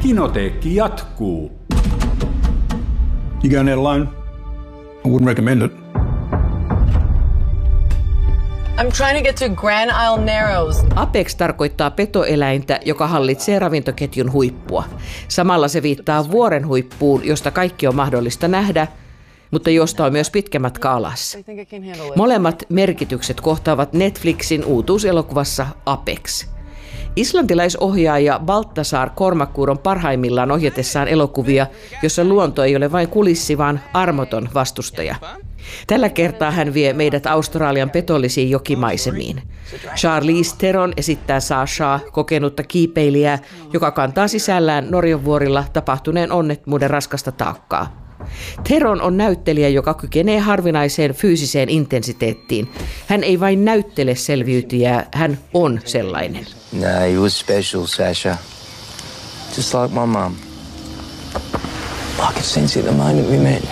Kinoteekki jatkuu. You going there alone? I wouldn't recommend it. I'm trying to get to Grand Isle Narrows. Apex tarkoittaa petoeläintä, joka hallitsee ravintoketjun huippua. Samalla se viittaa vuoren huippuun, josta kaikki on mahdollista nähdä, mutta josta on myös pitkä matka alas. Molemmat merkitykset kohtaavat Netflixin uutuuselokuvassa Apex. Islantilaisohjaaja Baltasar Kormákur on parhaimmillaan ohjatessaan elokuvia, jossa luonto ei ole vain kulissi, vaan armoton vastustaja. Tällä kertaa hän vie meidät Australian petollisiin jokimaisemiin. Charlize Theron esittää Sashaa, kokenutta kiipeilijää, joka kantaa sisällään Norjonvuorilla tapahtuneen onnettomuuden raskasta taakkaa. Theron on näyttelijä, joka kykenee harvinaiseen fyysiseen intensiteettiin. Hän ei vain näyttele selviytyjää, hän on sellainen. Nah, he was special, Sasha. Just like my mum. I could sense it the moment we met.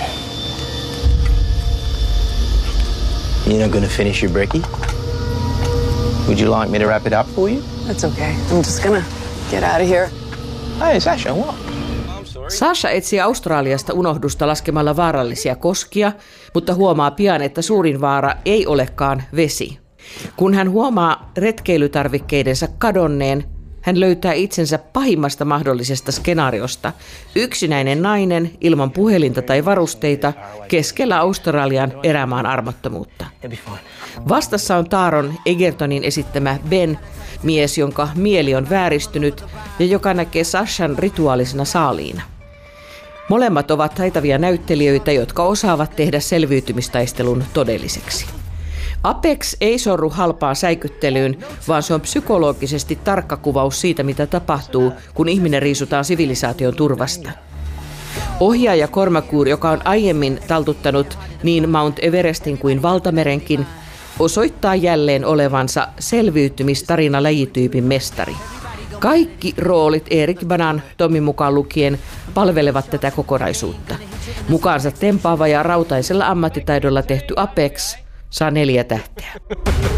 You're not going to finish your brekkie? Would you like me to wrap it up for you? That's okay. I'm just gonna get out of here. Hey, Sasha, what? Sasha etsii Australiasta unohdusta laskemalla vaarallisia koskia, mutta huomaa pian, että suurin vaara ei olekaan vesi. Kun hän huomaa retkeilytarvikkeidensa kadonneen, hän löytää itsensä pahimmasta mahdollisesta skenaariosta. Yksinäinen nainen ilman puhelinta tai varusteita keskellä Australian erämaan armottomuutta. Vastassa on Taron Egertonin esittämä Ben, mies, jonka mieli on vääristynyt ja joka näkee Sashan rituaalisena saaliina. Molemmat ovat taitavia näyttelijöitä, jotka osaavat tehdä selviytymistaistelun todelliseksi. Apex ei sorru halpaan säikyttelyyn, vaan se on psykologisesti tarkka kuvaus siitä, mitä tapahtuu, kun ihminen riisutaan sivilisaation turvasta. Ohjaaja Kormákur, joka on aiemmin taltuttanut niin Mount Everestin kuin valtamerenkin, osoittaa jälleen olevansa selviytymistarina lajityypin mestari. Kaikki roolit Eric Banan, Tommy mukaan lukien, palvelevat tätä kokonaisuutta. Mukaansa tempaava ja rautaisella ammattitaidolla tehty Apex saa 4 tähteä.